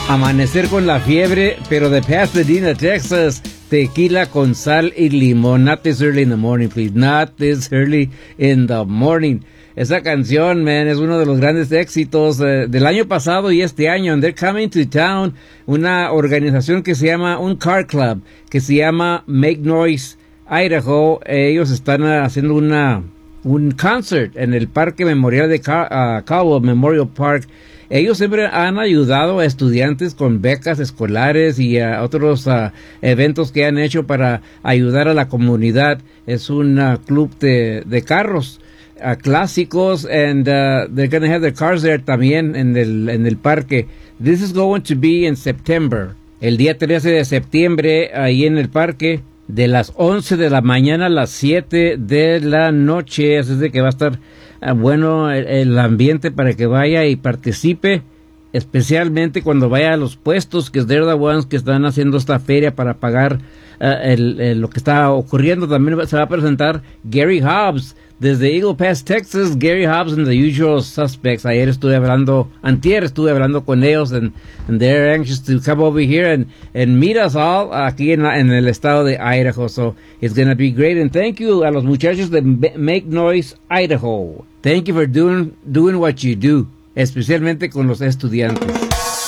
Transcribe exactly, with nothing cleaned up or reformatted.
Amanecer con la fiebre, pero de Pasadena, Texas. Tequila con sal y limón. Not this early in the morning, please. Not this early in the morning. Esa canción, man, es uno de los grandes éxitos uh, del año pasado y este año. And they're coming to town. Una organización que se llama, un car club, que se llama Make Noise Idaho. Eh, ellos están uh, haciendo una un concert en el Parque Memorial de Car uh, Caldwell Memorial Park. Ellos siempre han ayudado a estudiantes con becas escolares y a otros uh, eventos que han hecho para ayudar a la comunidad. Es un uh, club de, de carros uh, clásicos, and uh, they're going to have their cars there también en el, en el parque. This is going to be in September. El día trece de septiembre, ahí en el parque, de las once de la mañana a las siete de la noche. Así es de que va a estar uh, bueno el, el ambiente para que vaya y participe, especialmente cuando vaya a los puestos, que they're the ones que están haciendo esta feria para pagar uh, el, el, lo que está ocurriendo. También se va a presentar Gary Hobbs desde Eagle Pass, Texas. Gary Hobbs and the Usual Suspects. Ayer estuve hablando, antier estuve hablando con ellos, and, and they're anxious to come over here and, and meet us all aquí en, la, en el estado de Idaho. So it's going to be great. And thank you a los muchachos de Make Noise Idaho. Thank you for doing, doing what you do, especialmente con los estudiantes.